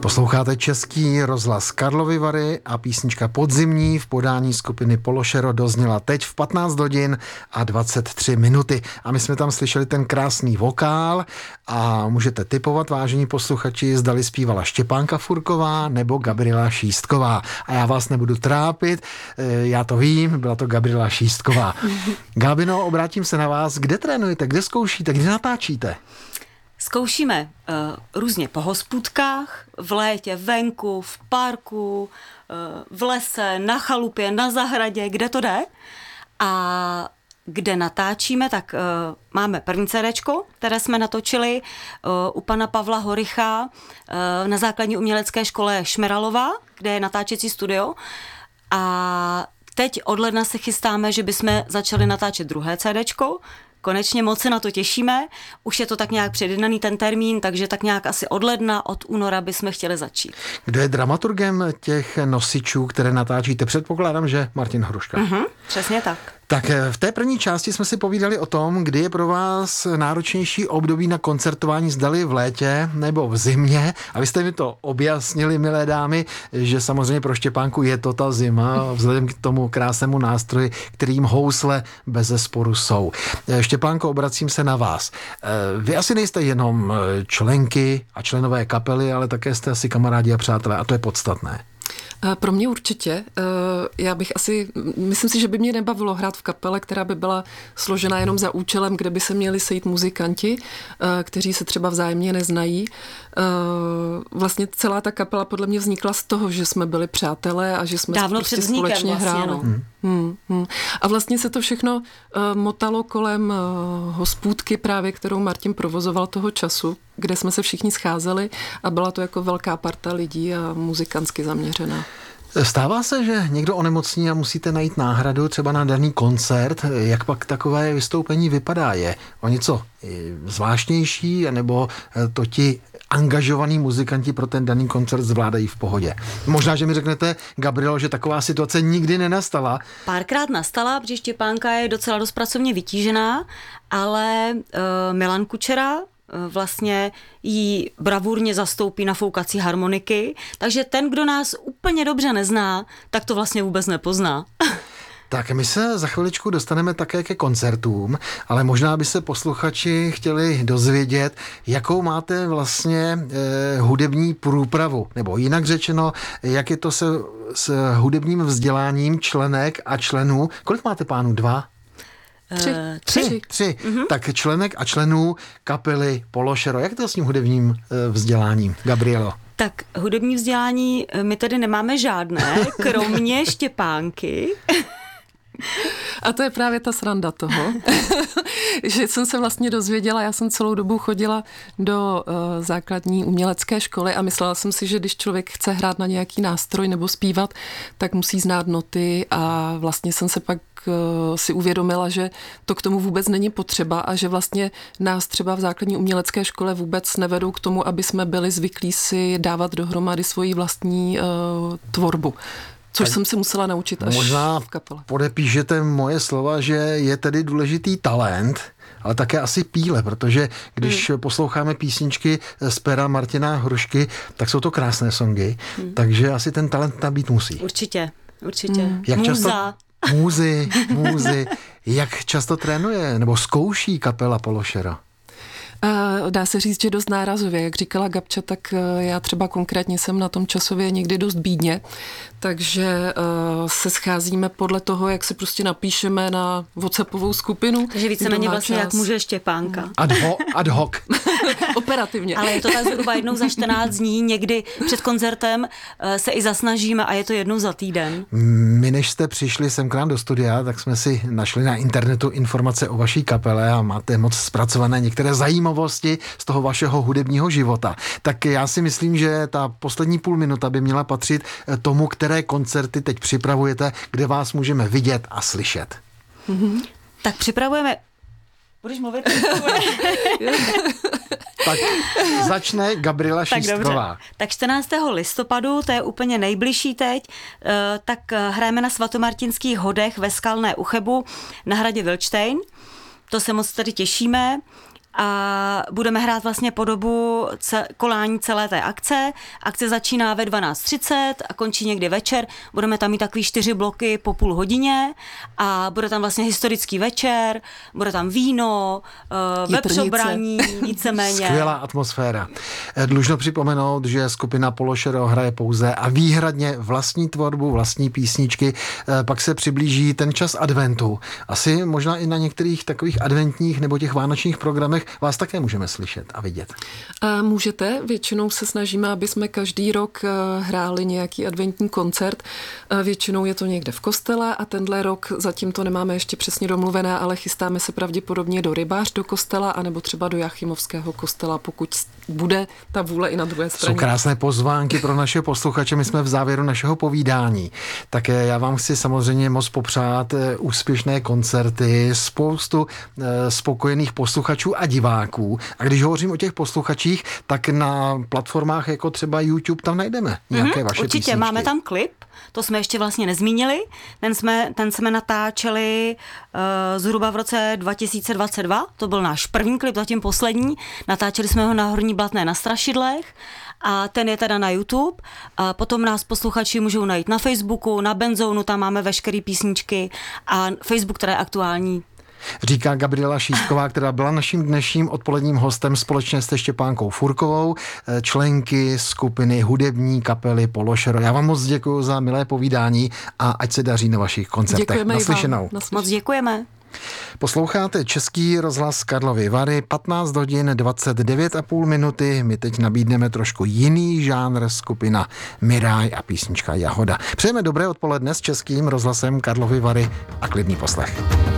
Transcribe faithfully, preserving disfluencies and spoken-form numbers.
Posloucháte Český rozhlas Karlovy Vary a písnička Podzimní v podání skupiny Pološero dozněla teď v patnáct hodin a dvacet tři minuty. A my jsme tam slyšeli ten krásný vokál a můžete tipovat, vážení posluchači, zdali zpívala Štěpánka Furková nebo Gabriela Šístková. A já vás nebudu trápit, já to vím, byla to Gabriela Šístková. Gabino, obrátím se na vás, kde trénujete, kde zkoušíte, kde natáčíte? Zkoušíme uh, různě po hospůdkách, v létě, venku, v parku, uh, v lese, na chalupě, na zahradě, kde to jde. A kde natáčíme, tak uh, máme první CDčko, které jsme natočili uh, u pana Pavla Horicha uh, na základní umělecké škole Šmeralova, kde je natáčecí studio. A teď od ledna se chystáme, že bychom začali natáčet druhé CDčko. Konečně moc se na to těšíme, už je to tak nějak předjednaný ten termín, takže tak nějak asi od ledna, od února bychom chtěli začít. Kdo je dramaturgem těch nosičů, které natáčíte? Předpokládám, že Martin Hruška. Mhm, přesně tak. Tak v té první části jsme si povídali o tom, kdy je pro vás náročnější období na koncertování, zdali v létě nebo v zimě. A vy jste mi to objasnili, milé dámy, že samozřejmě pro Štěpánku je to ta zima, vzhledem k tomu krásnému nástroji, kterým housle bezesporu jsou. Štěpánko, obracím se na vás. Vy asi nejste jenom členky a členové kapely, ale také jste asi kamarádi a přátelé a to je podstatné. Pro mě určitě. Já bych asi, myslím si, že by mě nebavilo hrát v kapele, která by byla složena jenom za účelem, kde by se měli sejít muzikanti, kteří se třeba vzájemně neznají. Vlastně celá ta kapela podle mě vznikla z toho, že jsme byli přátelé a že jsme Dávno prostě před vznikem společně vlastně, hráli. no. Hmm. Hmm, hmm. A vlastně se to všechno uh, motalo kolem uh, hospůdky právě, kterou Martin provozoval toho času, kde jsme se všichni scházeli a byla to jako velká parta lidí a muzikantsky zaměřená. Stává se, že někdo onemocní a musíte najít náhradu třeba na daný koncert. Jak pak takové vystoupení vypadá? Je o něco zvláštnější, nebo to ti angažovaní muzikanti pro ten daný koncert zvládají v pohodě? Možná, že mi řeknete, Gabrielo, že taková situace nikdy nenastala. Párkrát nastala, protože Štěpánka je docela dost pracovně vytížená, ale uh, Milan Kučera vlastně jí bravurně zastoupí na foukací harmoniky, takže ten, kdo nás úplně dobře nezná, tak to vlastně vůbec nepozná. Tak my se za chviličku dostaneme také ke koncertům, ale možná by se posluchači chtěli dozvědět, jakou máte vlastně eh, hudební průpravu, nebo jinak řečeno, jak je to se, s hudebním vzděláním členek a členů. Kolik máte pánů? Dva? Tři. Tři. Tři. Tři. Mm-hmm. Tak členek a členů kapely Pološero. Jak to s tím hudebním vzděláním, Gabrielo? Tak hudební vzdělání my tedy nemáme žádné, kromě Štěpánky. A to je právě ta sranda toho, že jsem se vlastně dozvěděla, já jsem celou dobu chodila do uh, základní umělecké školy a myslela jsem si, že když člověk chce hrát na nějaký nástroj nebo zpívat, tak musí znát noty a vlastně jsem se pak uh, si uvědomila, že to k tomu vůbec není potřeba a že vlastně nás třeba v základní umělecké škole vůbec nevedou k tomu, aby jsme byli zvyklí si dávat dohromady svoji vlastní uh, tvorbu. Což tak jsem si musela naučit až možná v kapele. Podepíšete moje slova, že je tedy důležitý talent, ale také asi píle, protože když hmm. posloucháme písničky z pera Martina Hrušky, tak jsou to krásné songy, hmm. takže asi ten talent tam být musí. Určitě, určitě. Hmm. Jak Můza. často, můzy, můzy. Jak často trénuje nebo zkouší kapela Pološero? Dá se říct, že dost nárazově. Jak říkala Gabča, tak já třeba konkrétně jsem na tom časově někdy dost bídně, takže se scházíme podle toho, jak si prostě napíšeme na WhatsAppovou skupinu. Takže víceméně vlastně čas. Jak může Štěpánka. Ad hoc. Ad hoc. Operativně. Ale je to tak zhruba jednou za čtrnáct dní, někdy před koncertem se i zasnažíme a je to jednou za týden. My, než jste přišli sem k nám do studia, tak jsme si našli na internetu informace o vaší kapele a máte moc zpracované některé zajímavé z toho vašeho hudebního života. Tak já si myslím, že ta poslední půl minuta by měla patřit tomu, které koncerty teď připravujete, kde vás můžeme vidět a slyšet. Mm-hmm. Tak připravujeme... Budeš mluvit? Tak začne Gabriela Šístková. Tak, tak čtrnáctého listopadu, to je úplně nejbližší teď, tak hrajeme na svatomartinských hodech ve Skalné u Chebu na hradě Vilčtejn. To se moc tady těšíme. a budeme hrát vlastně po dobu ce- kolání celé té akce. Akce začíná ve dvanáct třicet a končí někdy večer. Budeme tam mít takový čtyři bloky po půl hodině a bude tam vlastně historický večer, bude tam víno, uh, vepřobraní, víceméně. Skvělá atmosféra. Dlužno připomenout, že skupina Pološero hraje pouze a výhradně vlastní tvorbu, vlastní písničky. Pak se přiblíží ten čas adventu. Asi možná i na některých takových adventních nebo těch vánočních programech vás také můžeme slyšet a vidět. A můžete, většinou se snažíme, aby jsme každý rok hráli nějaký adventní koncert. Většinou je to někde v kostele a tenhle rok zatím to nemáme ještě přesně domluvené, ale chystáme se pravděpodobně do Rybář do kostela anebo třeba do Jachimovského kostela, pokud bude ta vůle i na druhé straně. Jsou krásné pozvánky pro naše posluchače. My jsme v závěru našeho povídání. Také já vám chci samozřejmě moc popřát úspěšné koncerty, spoustu spokojených posluchačů a diváků. A když hovořím o těch posluchačích, tak na platformách jako třeba YouTube tam najdeme nějaké mm-hmm, vaše určitě, písničky. Máme tam klip, to jsme ještě vlastně nezmínili. Ten jsme, ten jsme natáčeli uh, zhruba v roce dva tisíce dvacet dva. To byl náš první klip, zatím poslední. Natáčeli jsme ho na Horní Blatné na Strašidlech. A ten je teda na YouTube. A potom nás posluchači můžou najít na Facebooku, na Benzónu, tam máme veškeré písničky a Facebook, která je aktuální. Říká Gabriela Šístková, která byla naším dnešním odpoledním hostem společně se Štěpánkou Furkovou, členky skupiny hudební kapely Pološero. Já vám moc děkuji za milé povídání a ať se daří na vašich koncertech. Děkujeme Naslyšenou. Moc děkujeme. Posloucháte Český rozhlas Karlovy Vary, patnáct hodin dvacet devět a půl minuty. My teď nabídneme trošku jiný žánr, skupina Miráj a písnička Jahoda. Přejeme dobré odpoledne s Českým rozhlasem Karlovy Vary a klidný poslech.